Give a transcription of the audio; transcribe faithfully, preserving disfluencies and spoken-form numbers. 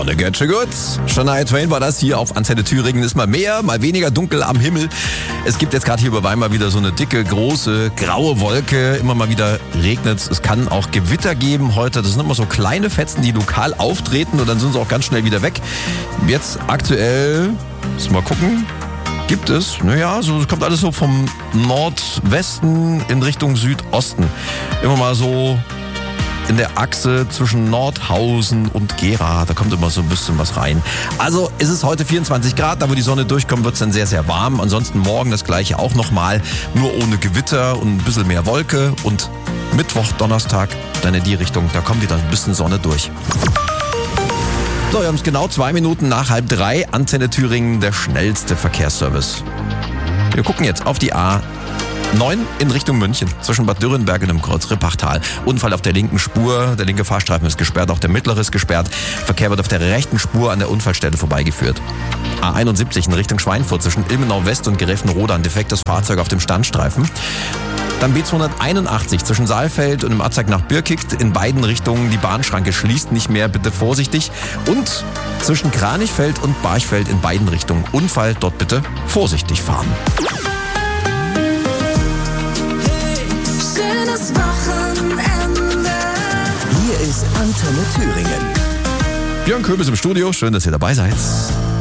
Gonna get you good. Shania Twain war das hier auf Antenne Thüringen. Ist mal mehr, mal weniger dunkel am Himmel. Es gibt jetzt gerade hier über Weimar wieder so eine dicke, große, graue Wolke. Immer mal wieder regnet es. Es kann auch Gewitter geben heute. Das sind immer so kleine Fetzen, die lokal auftreten und dann sind sie auch ganz schnell wieder weg. Jetzt aktuell, müssen wir mal gucken, gibt es, naja, so kommt alles so vom Nordwesten in Richtung Südosten. Immer mal so in der Achse zwischen Nordhausen und Gera, da kommt immer so ein bisschen was rein. Also ist es heute vierundzwanzig Grad, da wo die Sonne durchkommt, wird es dann sehr, sehr warm. Ansonsten morgen das gleiche auch nochmal, nur ohne Gewitter und ein bisschen mehr Wolke. Und Mittwoch, Donnerstag, dann in die Richtung, da kommt wieder ein bisschen Sonne durch. So, wir haben es genau zwei Minuten nach halb drei. Antenne Thüringen, der schnellste Verkehrsservice. Wir gucken jetzt auf die A neun in Richtung München, zwischen Bad Dürrenberg und dem Kreuz Rippachtal. Unfall auf der linken Spur, der linke Fahrstreifen ist gesperrt, auch der mittlere ist gesperrt. Verkehr wird auf der rechten Spur an der Unfallstelle vorbeigeführt. A einundsiebzig in Richtung Schweinfurt, zwischen Ilmenau West und Gräfenrode, ein defektes Fahrzeug auf dem Standstreifen. Dann B zweihunderteinundachtzig zwischen Saalfeld und im Abzweig nach Birkigt, in beiden Richtungen. Die Bahnschranke schließt nicht mehr, bitte vorsichtig. Und zwischen Kranichfeld und Barchfeld in beiden Richtungen. Unfall, dort bitte vorsichtig fahren. Hier ist Antenne Thüringen. Björn Köbis im Studio, schön, dass ihr dabei seid.